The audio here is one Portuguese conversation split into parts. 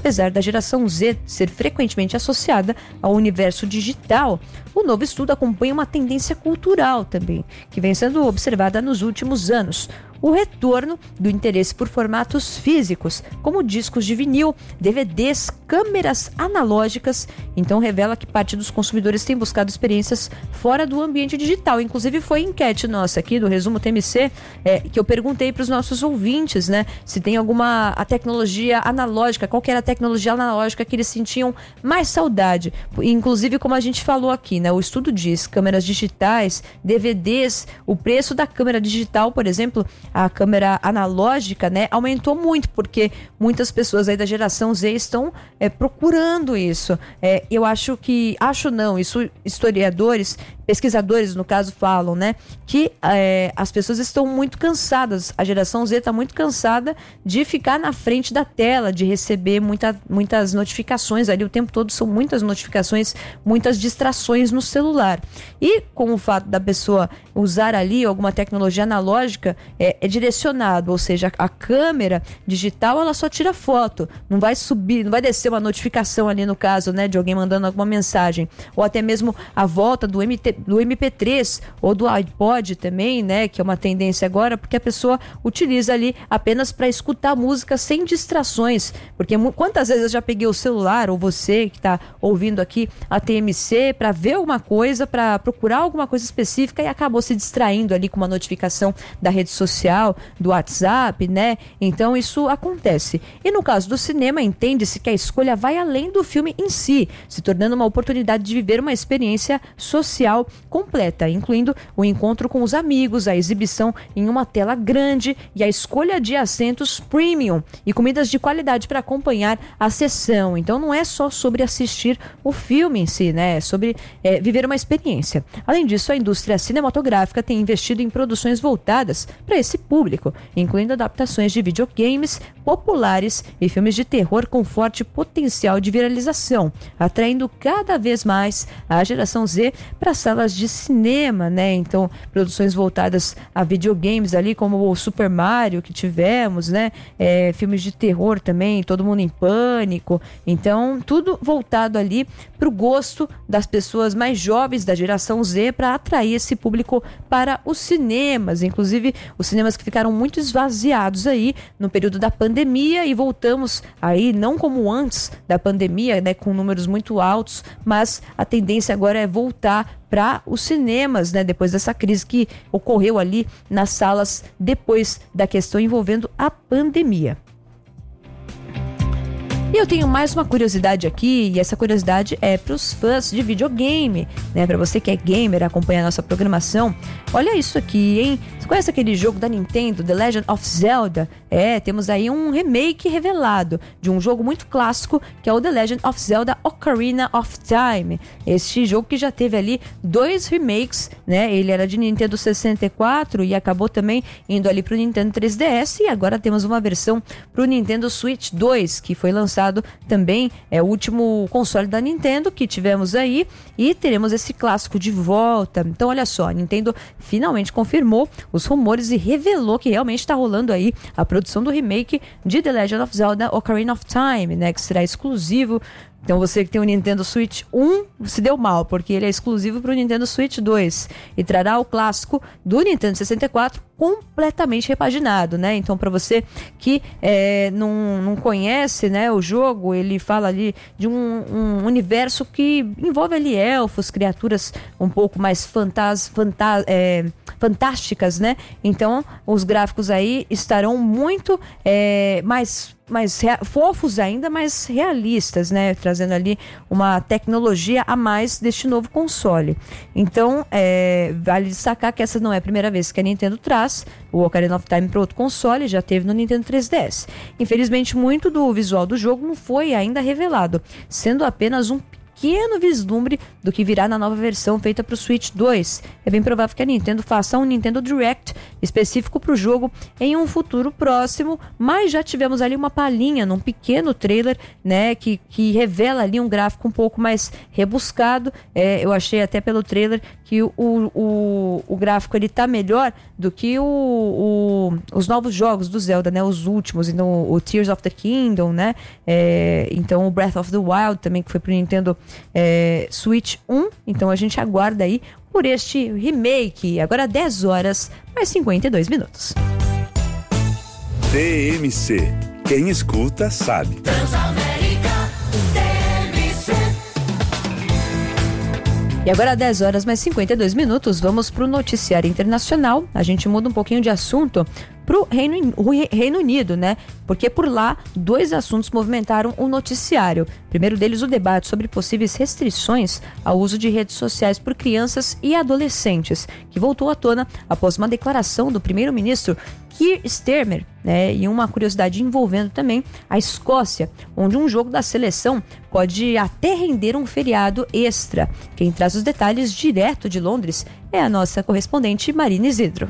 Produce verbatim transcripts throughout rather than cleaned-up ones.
Apesar da geração Z ser frequentemente associada ao universo digital, o novo estudo acompanha uma tendência cultural também, que vem sendo observada nos últimos anos. O retorno do interesse por formatos físicos, como discos de vinil, D V Ds, câmeras analógicas, então revela que parte dos consumidores tem buscado experiências fora do ambiente digital. Inclusive foi enquete nossa aqui do Resumo T M C, é, que eu perguntei para os nossos ouvintes, né, se tem alguma a tecnologia analógica, qual que era a tecnologia analógica que eles sentiam mais saudade. Inclusive, como a gente falou aqui, né, o estudo diz, câmeras digitais, D V Ds, o preço da câmera digital, por exemplo, a câmera analógica, né, aumentou muito, porque muitas pessoas aí da geração Z estão é, procurando isso. É, eu acho que, acho não, isso historiadores, pesquisadores no caso falam, né, que é, as pessoas estão muito cansadas, a geração Z está muito cansada de ficar na frente da tela, de receber muita, muitas notificações ali o tempo todo, são muitas notificações, muitas distrações no celular. E com o fato da pessoa usar ali alguma tecnologia analógica, é, é direcionado, ou seja, a, a câmera digital ela só tira foto, não vai subir, não vai descer uma notificação ali no caso, né, de alguém mandando alguma mensagem, ou até mesmo a volta do M T, do M P três ou do iPod também, né, que é uma tendência agora, porque a pessoa utiliza ali apenas para escutar música sem distrações, porque quantas vezes eu já peguei o celular, ou você que está ouvindo aqui a T M C, para ver alguma coisa, para procurar alguma coisa específica e acabou se distraindo ali com uma notificação da rede social, do WhatsApp, né? Então isso acontece. E no caso do cinema, entende-se que a escolha vai além do filme em si, se tornando uma oportunidade de viver uma experiência social completa, incluindo o encontro com os amigos, a exibição em uma tela grande e a escolha de assentos premium e comidas de qualidade para acompanhar a sessão. Então não é só sobre assistir o filme em si, né? É sobre é, viver uma experiência. Além disso, a indústria cinematográfica tem investido em produções voltadas para esse público, incluindo adaptações de videogames populares e filmes de terror com forte potencial de viralização, atraindo cada vez mais a geração Z para salas de cinema, né? Então, produções voltadas a videogames ali, como o Super Mario que tivemos, né? É, filmes de terror também, Todo Mundo em Pânico. Então, tudo voltado ali para o gosto das pessoas mais jovens da geração Z, para atrair esse público para os cinemas, inclusive os cinemas que ficaram muito esvaziados aí no período da pandemia, e voltamos aí não como antes da pandemia, né, com números muito altos, mas a tendência agora é voltar para os cinemas, né, depois dessa crise que ocorreu ali nas salas depois da questão envolvendo a pandemia. E eu tenho mais uma curiosidade aqui, e essa curiosidade é para os fãs de videogame, né? Para você que é gamer, acompanha a nossa programação. Olha isso aqui, hein? Você conhece aquele jogo da Nintendo, The Legend of Zelda? É, temos aí um remake revelado de um jogo muito clássico, que é o The Legend of Zelda Ocarina of Time. Este jogo que já teve ali dois remakes, né? Ele era de Nintendo sessenta e quatro e acabou também indo ali para o Nintendo três D S, e agora temos uma versão para o Nintendo Switch dois, que foi lançado também, é o último console da Nintendo que tivemos aí, e teremos esse clássico de volta. Então olha só, a Nintendo finalmente confirmou os rumores e revelou que realmente está rolando aí a produção do remake de The Legend of Zelda Ocarina of Time, né, que será exclusivo. Então você que tem o Nintendo Switch um se deu mal, porque ele é exclusivo para o Nintendo Switch dois e trará o clássico do Nintendo sessenta e quatro completamente repaginado, né? Então, para você que é, não, não conhece, né, o jogo, ele fala ali de um, um universo que envolve ali elfos, criaturas um pouco mais fantas, fantas, é, fantásticas, né? Então, os gráficos aí estarão muito é, mais mais rea- fofos ainda, mais realistas, né? Trazendo ali uma tecnologia a mais deste novo console. Então, é, vale destacar que essa não é a primeira vez que a Nintendo traz o Ocarina of Time para outro console, já teve no Nintendo três D S. Infelizmente, muito do visual do jogo não foi ainda revelado, sendo apenas um pequeno vislumbre do que virá na nova versão feita para o Switch dois. É bem provável que a Nintendo faça um Nintendo Direct específico para o jogo em um futuro próximo, mas já tivemos ali uma palhinha num pequeno trailer, né, que, que revela ali um gráfico um pouco mais rebuscado. É, eu achei até pelo trailer que o, o, o gráfico ele tá melhor do que o, o, os novos jogos do Zelda, né, os últimos, então, o Tears of the Kingdom, né, é, então o Breath of the Wild também, que foi pro Nintendo é, Switch um, então a gente aguarda aí por este remake, agora dez horas mais cinquenta e dois minutos. T M C, quem escuta sabe. Transamérica, T M C. E agora dez horas mais cinquenta e dois minutos, vamos para o noticiário internacional. A gente muda um pouquinho de assunto para o Reino, Reino Unido, né? Porque por lá, dois assuntos movimentaram o noticiário. Primeiro deles, o debate sobre possíveis restrições ao uso de redes sociais por crianças e adolescentes, que voltou à tona após uma declaração do primeiro-ministro Keir Starmer, né? E uma curiosidade envolvendo também a Escócia, onde um jogo da seleção pode até render um feriado extra. Quem traz os detalhes direto de Londres é a nossa correspondente Marina Isidro.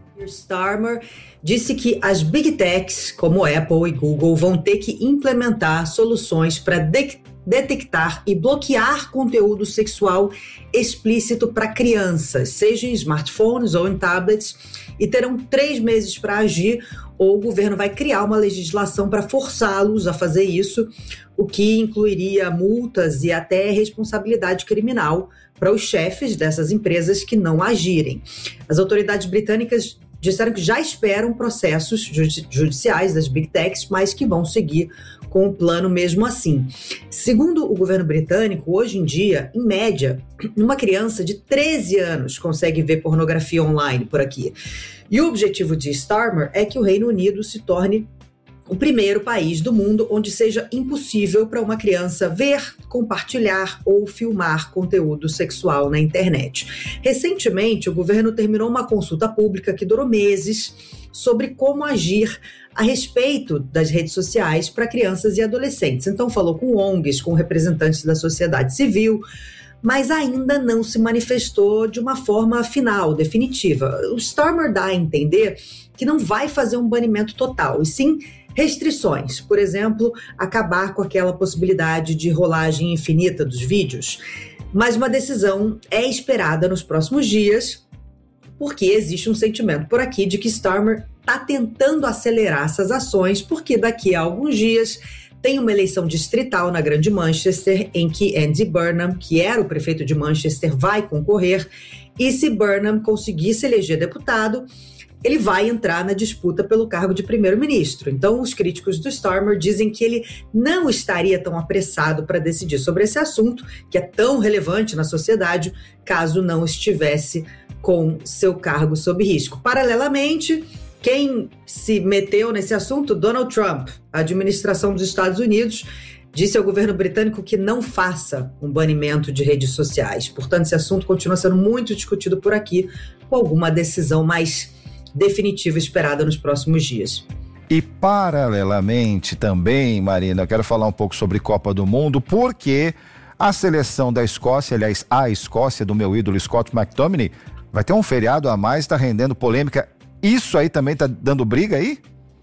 Starmer disse que as Big Techs, como Apple e Google, vão ter que implementar soluções para de- detectar e bloquear conteúdo sexual explícito para crianças, seja em smartphones ou em tablets, e terão três meses para agir, ou o governo vai criar uma legislação para forçá-los a fazer isso, o que incluiria multas e até responsabilidade criminal para os chefes dessas empresas que não agirem. As autoridades britânicas disseram que já esperam processos judiciais das Big Techs, mas que vão seguir com o plano mesmo assim. Segundo o governo britânico, hoje em dia, em média, uma criança de treze anos consegue ver pornografia online por aqui. E o objetivo de Starmer é que o Reino Unido se torne o primeiro país do mundo onde seja impossível para uma criança ver, compartilhar ou filmar conteúdo sexual na internet. Recentemente, o governo terminou uma consulta pública que durou meses sobre como agir a respeito das redes sociais para crianças e adolescentes. Então, falou com O N Gs, com representantes da sociedade civil, mas ainda não se manifestou de uma forma final, definitiva. O Starmer dá a entender que não vai fazer um banimento total, e sim restrições, por exemplo, acabar com aquela possibilidade de rolagem infinita dos vídeos. Mas uma decisão é esperada nos próximos dias, porque existe um sentimento por aqui de que Starmer está tentando acelerar essas ações, porque daqui a alguns dias tem uma eleição distrital na Grande Manchester, em que Andy Burnham, que era o prefeito de Manchester, vai concorrer, e se Burnham conseguir se eleger deputado, ele vai entrar na disputa pelo cargo de primeiro-ministro. Então, os críticos do Starmer dizem que ele não estaria tão apressado para decidir sobre esse assunto, que é tão relevante na sociedade, caso não estivesse com seu cargo sob risco. Paralelamente, quem se meteu nesse assunto? Donald Trump. A administração dos Estados Unidos disse ao governo britânico que não faça um banimento de redes sociais. Portanto, esse assunto continua sendo muito discutido por aqui, com alguma decisão mais definitiva esperada nos próximos dias. E paralelamente também, Marina, eu quero falar um pouco sobre Copa do Mundo, porque a seleção da Escócia, aliás, a Escócia do meu ídolo Scott McTominay, vai ter um feriado a mais, está rendendo polêmica. Isso aí também está dando briga aí?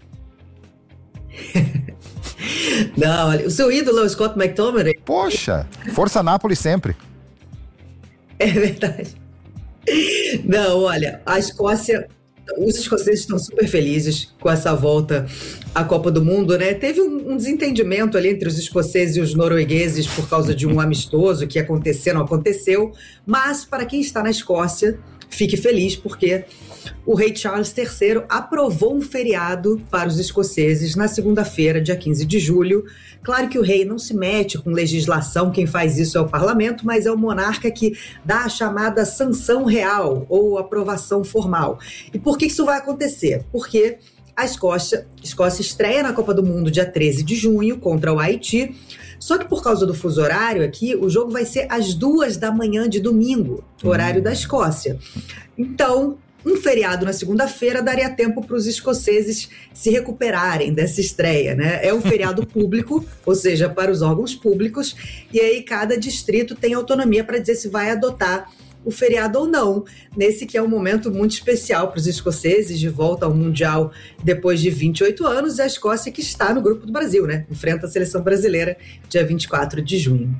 Não, olha, o seu ídolo é o Scott McTominay. Poxa, força Nápoles sempre. É verdade. Não, olha, a Escócia... Os escoceses estão super felizes com essa volta à Copa do Mundo, né? Teve um, um desentendimento ali entre os escoceses e os noruegueses por causa de um amistoso que aconteceu, não aconteceu, mas para quem está na Escócia, fique feliz porque o rei Charles terceiro aprovou um feriado para os escoceses na segunda-feira, dia quinze de julho. Claro que o rei não se mete com legislação, quem faz isso é o parlamento, mas é o monarca que dá a chamada sanção real ou aprovação formal. E por que isso vai acontecer? Porque a Escócia, Escócia estreia na Copa do Mundo dia treze de junho contra o Haiti, só que por causa do fuso horário aqui, o jogo vai ser às duas da manhã de domingo, horário da Escócia. Então, um feriado na segunda-feira daria tempo para os escoceses se recuperarem dessa estreia, né? É um feriado público, ou seja, para os órgãos públicos, e aí cada distrito tem autonomia para dizer se vai adotar o feriado ou não, nesse que é um momento muito especial para os escoceses, de volta ao Mundial depois de vinte e oito anos, e a Escócia que está no grupo do Brasil, né? Enfrenta a seleção brasileira dia vinte e quatro de junho.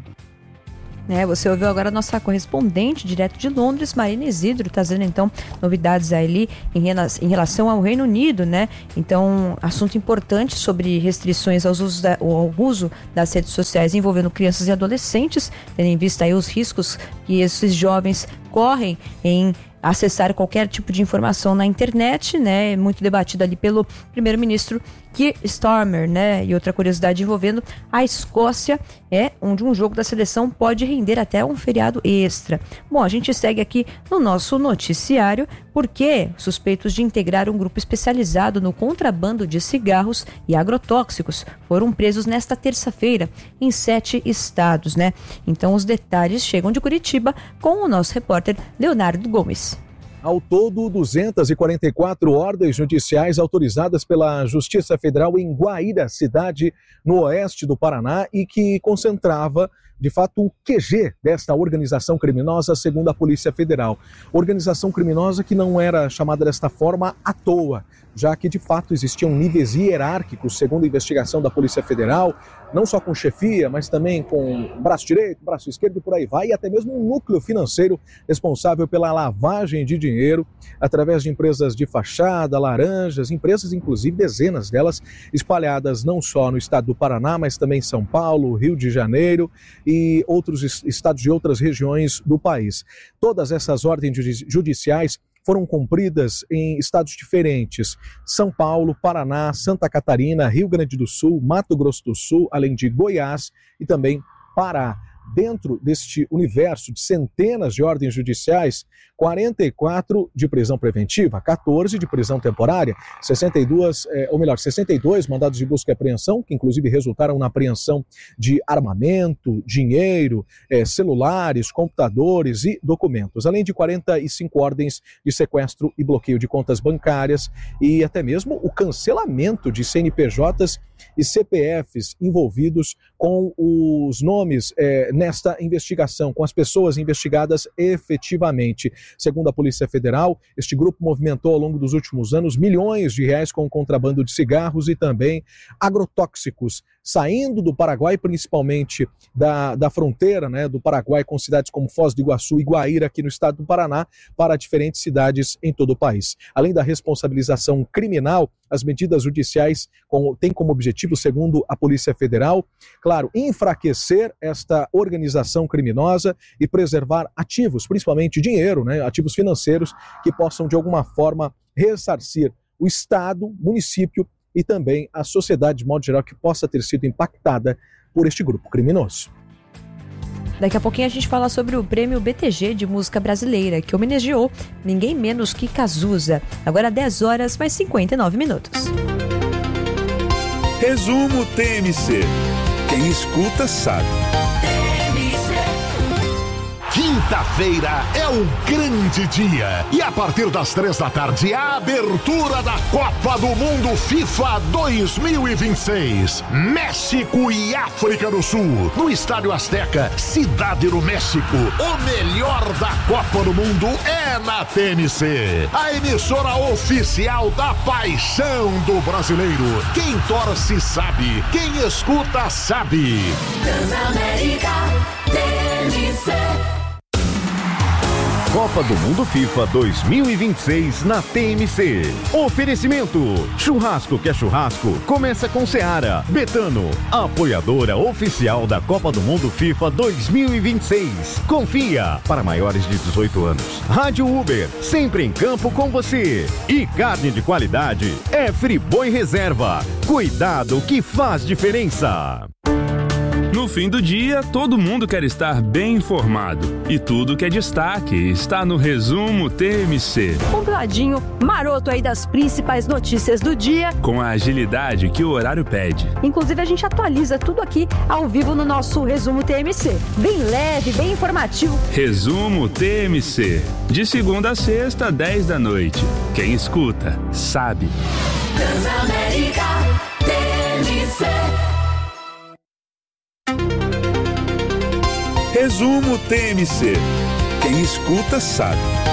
É, você ouviu agora a nossa correspondente direto de Londres, Marina Isidro, trazendo então novidades ali em, em relação ao Reino Unido, né? Então, assunto importante sobre restrições aos usos da, ao uso das redes sociais envolvendo crianças e adolescentes, tendo em vista aí os riscos que esses jovens correm em acessar qualquer tipo de informação na internet, né? Muito debatido ali pelo primeiro-ministro Keir Starmer, né? E outra curiosidade envolvendo a Escócia é onde um jogo da seleção pode render até um feriado extra. Bom, a gente segue aqui no nosso noticiário porque suspeitos de integrar um grupo especializado no contrabando de cigarros e agrotóxicos foram presos nesta terça-feira em sete estados, né? Então os detalhes chegam de Curitiba com o nosso repórter Leonardo Gomes. Ao todo, duzentas e quarenta e quatro ordens judiciais autorizadas pela Justiça Federal em Guaíra, cidade no oeste do Paraná, e que concentrava, de fato, o Q G desta organização criminosa, segundo a Polícia Federal. Organização criminosa que não era chamada desta forma à toa, já que, de fato, existiam níveis hierárquicos, segundo a investigação da Polícia Federal, não só com chefia, mas também com braço direito, braço esquerdo e por aí vai, e até mesmo um núcleo financeiro responsável pela lavagem de dinheiro através de empresas de fachada, laranjas, empresas, inclusive dezenas delas, espalhadas não só no estado do Paraná, mas também em São Paulo, Rio de Janeiro e outros estados de outras regiões do país. Todas essas ordens judiciais foram cumpridas em estados diferentes: São Paulo, Paraná, Santa Catarina, Rio Grande do Sul, Mato Grosso do Sul, além de Goiás e também Pará. Dentro deste universo de centenas de ordens judiciais, quarenta e quatro de prisão preventiva, quatorze de prisão temporária, sessenta e duas, é, ou melhor, sessenta e dois mandados de busca e apreensão, que inclusive resultaram na apreensão de armamento, dinheiro, é, celulares, computadores e documentos, além de quarenta e cinco ordens de sequestro e bloqueio de contas bancárias e até mesmo o cancelamento de C N P Js e C P Fs envolvidos com os nomes é, nesta investigação, com as pessoas investigadas efetivamente. Segundo a Polícia Federal, este grupo movimentou ao longo dos últimos anos milhões de reais com o contrabando de cigarros e também agrotóxicos, saindo do Paraguai, principalmente da, da fronteira, né, do Paraguai com cidades como Foz do Iguaçu e Guaíra, aqui no estado do Paraná, para diferentes cidades em todo o país. Além da responsabilização criminal, as medidas judiciais com, têm como objetivo, segundo a Polícia Federal, claro, enfraquecer esta organização criminosa e preservar ativos, principalmente dinheiro, né, ativos financeiros que possam de alguma forma ressarcir o Estado, município e também a sociedade de modo geral que possa ter sido impactada por este grupo criminoso. Daqui a pouquinho a gente fala sobre o prêmio B T G de música brasileira, que homenageou ninguém menos que Cazuza. Agora dez horas mais cinquenta e nove minutos. Resumo T M C. Quem escuta sabe. Quinta-feira é o grande dia e a partir das três da tarde a abertura da Copa do Mundo FIFA dois mil e vinte e seis. México e África do Sul no Estádio Azteca, Cidade do México. O melhor da Copa do Mundo é na T N C, a emissora oficial da paixão do brasileiro. Quem torce sabe, quem escuta sabe. Transamérica T N C. Copa do Mundo FIFA dois mil e vinte e seis na T M C. Oferecimento: churrasco que é churrasco, começa com Seara. Betano, apoiadora oficial da Copa do Mundo FIFA dois mil e vinte e seis. Confia, para maiores de dezoito anos. Rádio Uber, sempre em campo com você. E carne de qualidade é Friboi Reserva. Cuidado que faz diferença. No No fim do dia, todo mundo quer estar bem informado. E tudo que é destaque está no Resumo T M C. Compladinho, maroto aí das principais notícias do dia. Com a agilidade que o horário pede. Inclusive, a gente atualiza tudo aqui ao vivo no nosso Resumo T M C. Bem leve, bem informativo. Resumo T M C. De segunda a sexta, dez da noite. Quem escuta, sabe. Transamérica T M C. Resumo T M C. Quem escuta sabe.